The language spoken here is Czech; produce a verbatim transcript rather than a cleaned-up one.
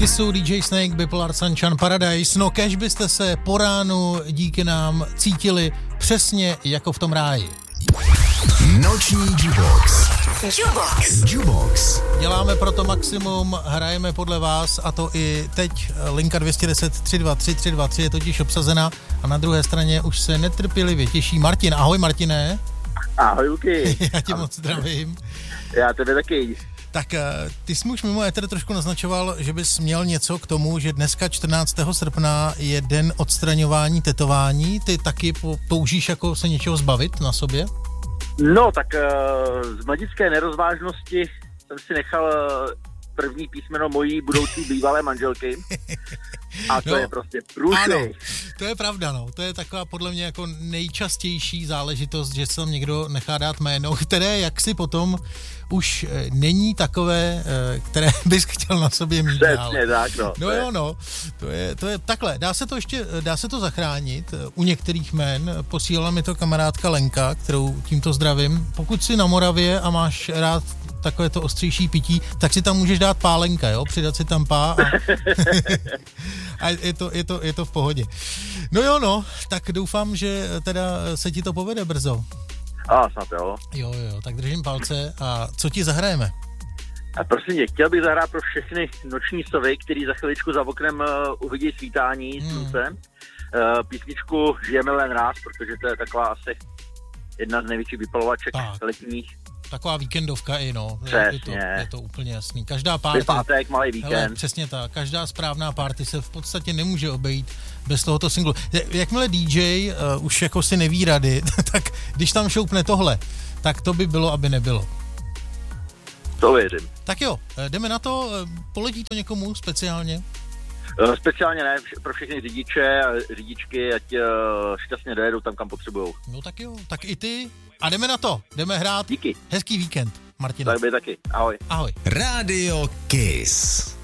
Kissu, D J Snake, Bipolar Sunshine Paradise. No, kež byste se po ránu díky nám cítili přesně jako v tom ráji. Noční Jubox. Jubox. Jubox. Děláme proto maximum, hrajeme podle vás a to i teď. Linka dvě stě deset tři dva tři tři dva tři je totiž obsazena a na druhé straně už se netrpělivě těší Martin. Ahoj Martine. Ahoj Luky. Já tě moc zdravím. Já tebe taky. Tak ty jsi už mimo éter trošku naznačoval, že bys měl něco k tomu, že dneska čtrnáctého srpna je den odstraňování tetování. Ty taky toužíš jako se něčeho zbavit na sobě? No, tak uh, z mladické nerozvážnosti jsem si nechal uh, první písmeno mojí budoucí bývalé manželky. A to no, je prostě průšvih. Ano, to je pravda, no. To je taková podle mě jako nejčastější záležitost, že se tam někdo nechá dát jméno, které jaksi potom už není takové, které bys chtěl na sobě mít dál. Přesně tak, no. No jo, no. To je, to je takhle. Dá se to ještě, dá se to zachránit u některých jmen. Posílala mi to kamarádka Lenka, kterou tímto zdravím. Pokud jsi na Moravě a máš rád takové to ostřejší pití, tak si tam můžeš dát pálenka, jo? Přidat si tam pá a, a je, to, je, to, je to v pohodě. No jo, no, tak doufám, že teda se ti to povede brzo. A snad jo. Jo, jo, tak držím palce. A co ti zahrajeme? A prosím tě, chtěl bych zahrát pro všechny noční sovy, který za chviličku za oknem uh, uvidí svítání hmm. slunce. Uh, písničku Žijeme len ráz, protože to je taková asi jedna z největších vypalovaček letních. Taková víkendovka i, no. Přesně. Je to, je to úplně jasný. Každá party... pátek, malý víkend. Hele, přesně tak. Každá správná party se v podstatě nemůže obejít bez tohoto singlu. Jakmile D J uh, už jako si neví rady, tak když tam šoupne tohle, tak to by bylo, aby nebylo. To věřím. Tak jo, jdeme na to. Poletí to někomu speciálně? Uh, speciálně ne, pro všechny řidiče a řidičky, ať uh, šťastně dojedou tam, kam potřebujou. No tak jo, tak i ty. A jdeme na to, jdeme hrát. Díky. Hezký víkend, Martina. Tak by taky, ahoj. Ahoj. Rádio Kiss.